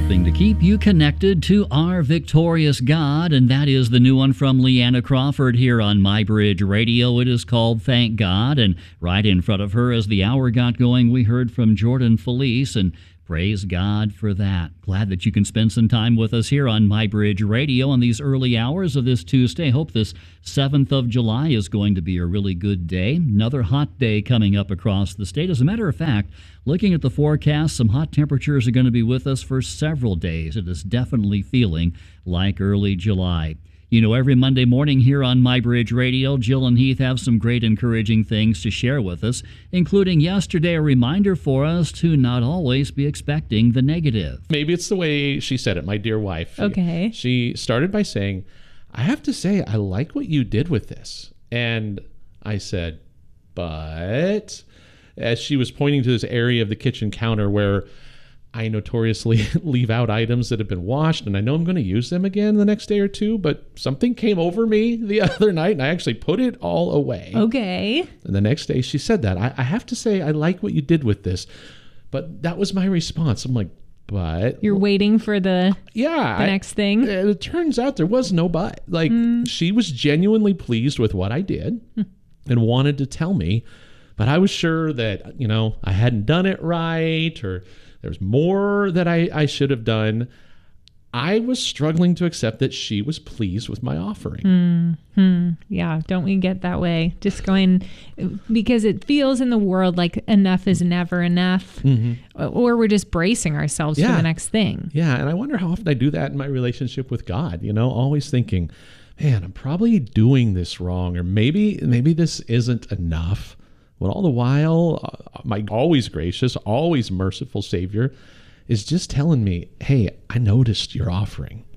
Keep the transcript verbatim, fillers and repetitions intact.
helping to keep you connected to our victorious God, and that is the new one from Leanna Crawford here on MyBridge Radio. It is called Thank God, and right in front of her as the hour got going, we heard from Jordan Felice, and praise God for that. Glad that you can spend some time with us here on MyBridge Radio on these early hours of this Tuesday. Hope this seventh of July is going to be a really good day. Another hot day coming up across the state. As a matter of fact, looking at the forecast, some hot temperatures are going to be with us for several days. It is definitely feeling like early July. You know, every Monday morning here on MyBridge Radio, Jill and Heath have some great encouraging things to share with us, including yesterday a reminder for us to not always be expecting the negative. Maybe it's the way she said it, my dear wife. Okay. She started by saying, I have to say, I like what you did with this. And I said, but... as she was pointing to this area of the kitchen counter where I notoriously leave out items that have been washed, and I know I'm going to use them again the next day or two, but something came over me the other night, and I actually put it all away. Okay. And the next day she said that. I, I have to say, I like what you did with this. But that was my response. I'm like, but... You're waiting for the, yeah, the I, next thing? It turns out there was no but. Like, mm. she was genuinely pleased with what I did and wanted to tell me. But I was sure that, you know, I hadn't done it right, or there's more that I, I should have done. I was struggling to accept that she was pleased with my offering. Mm-hmm. Yeah, don't we get that way? Just going, because it feels in the world like enough is never enough, mm-hmm. or we're just bracing ourselves yeah. for the next thing. Yeah, and I wonder how often I do that in my relationship with God, you know, always thinking, man, I'm probably doing this wrong, or maybe maybe this isn't enough. When all the while, uh, my always gracious, always merciful Savior is just telling me, hey, I noticed your offering.